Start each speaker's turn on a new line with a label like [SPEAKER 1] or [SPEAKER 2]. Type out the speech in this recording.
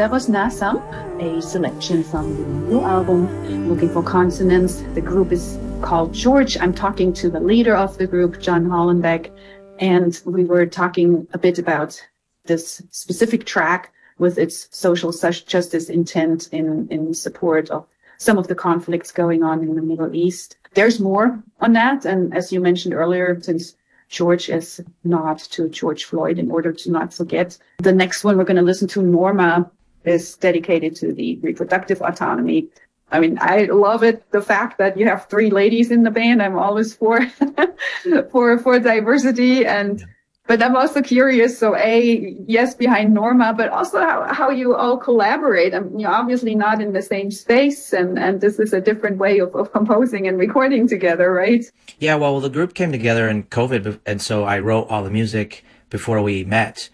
[SPEAKER 1] That was Nasam, a selection from the new album, Looking for Consonants. The group is called George. I'm talking to the leader of the group, John Hollenbeck, and we were talking a bit about this specific track with its social justice intent in support of some of the conflicts going on in the Middle East. There's more on that, and as you mentioned earlier, since George is nod to George Floyd in order to not forget, the next one we're going to listen to, Norma, is dedicated to the reproductive autonomy. I mean, I love it, the fact that you have 3 ladies in the band. I'm always for for diversity, but I'm also curious. So, yes, behind Norma, but also how you all collaborate. I mean, you're obviously not in the same space, and this is a different way of composing and recording together, right?
[SPEAKER 2] Yeah, well, the group came together in COVID, and so I wrote all the music before we met.